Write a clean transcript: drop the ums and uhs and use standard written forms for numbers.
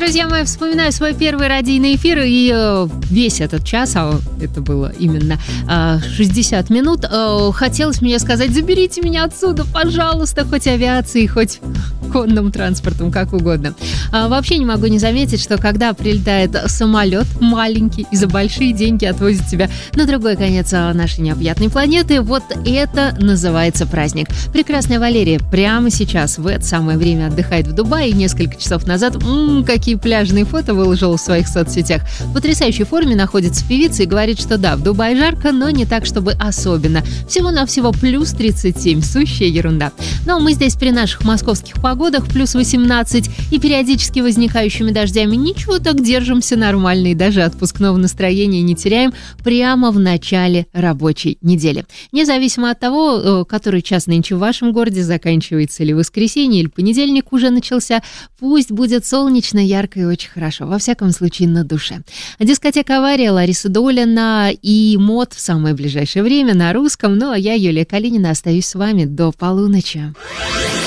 Друзья мои, вспоминаю свой первый радийный эфир, и весь этот час, а это было именно 60 минут, хотелось мне сказать: заберите меня отсюда, пожалуйста, хоть авиацией, хоть конным транспортом, как угодно. Вообще не могу не заметить, что когда прилетает самолет маленький и за большие деньги отвозит тебя на другой конец нашей необъятной планеты, вот это называется праздник. Прекрасная Валерия прямо сейчас в это самое время отдыхает в Дубае, и несколько часов назад какие пляжные фото выложила в своих соцсетях. В потрясающей форме находится певица и говорит, что да, в Дубае жарко, но не так, чтобы особенно. Всего-навсего плюс 37, сущая ерунда. Но мы здесь при наших московских погодах плюс 18 и периодически возникающими дождями ничего, так держимся нормально и даже отпускного настроения не теряем прямо в начале рабочей недели. Независимо от того, который час нынче в вашем городе, заканчивается ли воскресенье или понедельник уже начался, пусть будет солнечно, ярко и очень хорошо. Во всяком случае, на душе. Дискотека «Авария», Лариса Долина и МОД в самое ближайшее время на русском. Ну а я, Юлия Калинина, остаюсь с вами до полуночи.